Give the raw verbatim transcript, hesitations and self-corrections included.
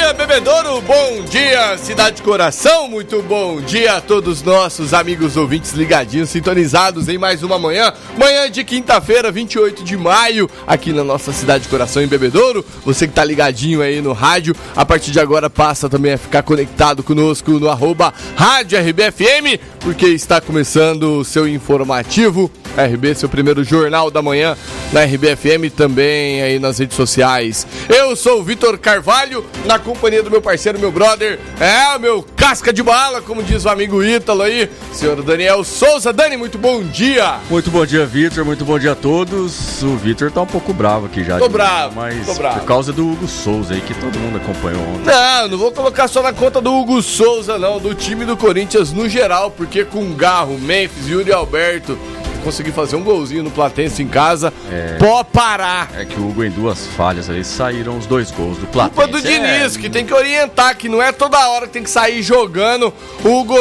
dia, Bebedouro, bom dia, Cidade de Coração, muito bom dia a todos nossos amigos ouvintes ligadinhos, sintonizados em mais uma manhã, manhã de quinta-feira, vinte e oito de maio, aqui na nossa Cidade de Coração, em Bebedouro. Você que tá ligadinho aí no rádio, a partir de agora passa também a ficar conectado conosco no arroba Rádio R B F M, porque está começando o seu informativo R B, seu primeiro jornal da manhã na R B F M, também aí nas redes sociais. Eu sou o Vitor Carvalho, na companhia do meu parceiro, meu brother, é, o meu casca de bala, como diz o amigo Ítalo aí, senhor Daniel Souza. Dani, muito bom dia. Muito bom dia, Vitor, muito bom dia a todos. O Vitor tá um pouco bravo aqui já. Tô bravo, mas tô bravo. Por causa do Hugo Souza aí, que todo mundo acompanhou ontem. Não, não vou colocar só na conta do Hugo Souza, não, do time do Corinthians no geral, porque com Garro, Memphis, Yuri Alberto, consegui fazer um golzinho no Platense em casa, é, pode parar. É que o Hugo, em duas falhas ali, saíram os dois gols do Platense. Culpa do Diniz, é, que tem que orientar, que não é toda hora que tem que sair jogando. O Hugo